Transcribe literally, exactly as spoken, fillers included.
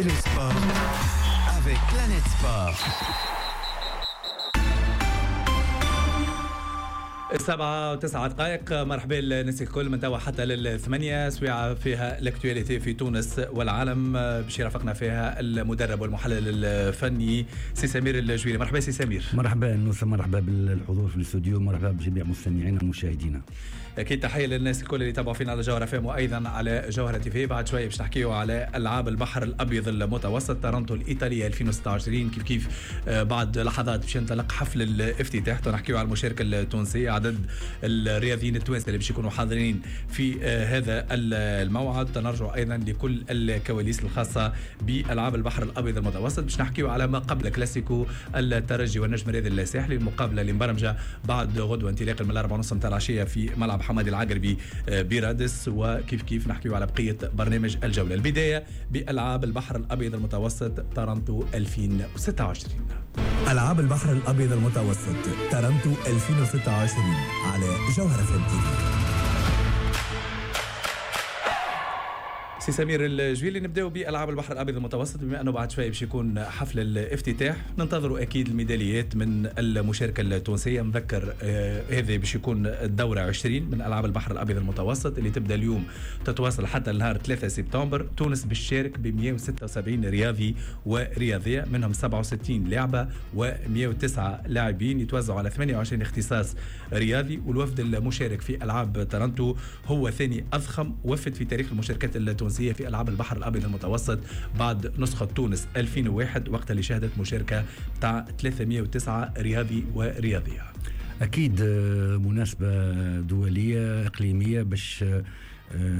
Le sport avec Planète Sport. السبعة وتسعة دقائق. مرحبا للناس الكل من توا حتى للثمانية سويعة فيها الاكتواليتي في تونس والعالم، باش يرافقنا فيها المدرب والمحلل الفني سي سمير الجويلي. مرحبا سي سمير. مرحبا نوسة، مرحبا بالحضور في الاستوديو، مرحبا بجميع مستمعينا ومشاهدينا. اكيد تحيه للناس الكل اللي يتابعوا فينا على جوهر فام وايضا على جوهر تي في. بعد شويه باش نحكيوا على العاب البحر الابيض المتوسط تورنتو الايطاليه ألفين وستة وعشرين. كيف كيف بعد لحظات باش ينطلق حفل الافتتاح، نحكيوا على المشاركه التونسيه، عدد الرياضيين التوانسه اللي باش يكونوا حاضرين في هذا الموعد. نرجع ايضا لكل الكواليس الخاصه بالعاب البحر الابيض المتوسط. باش نحكيوا على ما قبل كلاسيكو الترجي والنجم الرياضي الساحلي، المقابله اللي مبرمجه بعد غدوه انطلاق من الأربعة ونص متاع العشيه في ملعب حمادي العقربي برادس. وكيف كيف نحكيوا على بقيه برنامج الجوله. البدايه بالعاب البحر الابيض المتوسط تورنتو ألفين وستة وعشرين. ألعاب البحر الأبيض المتوسط تورنتو ألفين وستة وعشرين على جوهر فام تي في. سي سمير الجويلي، نبداو بالعاب البحر الابيض المتوسط بما انه بعد شويه باش يكون حفل الافتتاح. ننتظروا اكيد الميداليات من المشاركه التونسيه. نذكر آه هذا باش يكون الدوره عشرين من العاب البحر الابيض المتوسط اللي تبدا اليوم تتواصل حتى نهار ثلاثة سبتمبر. تونس باش تشارك ب مئة وستة وسبعين رياضي ورياضيه، منهم سبعة وستين لاعبه ومئة وتسعة لاعبين يتوزعوا على ثمانية وعشرين اختصاص رياضي. والوفد المشارك في العاب تورنتو هو ثاني اضخم وفد في تاريخ المشاركات التونسيه في ألعاب البحر الأبيض المتوسط بعد نسخة تونس ألفين وواحد، وقت اللي شهدت مشاركة تاع ثلاثمئة وتسعة رياضي ورياضية. أكيد مناسبة دولية إقليمية باش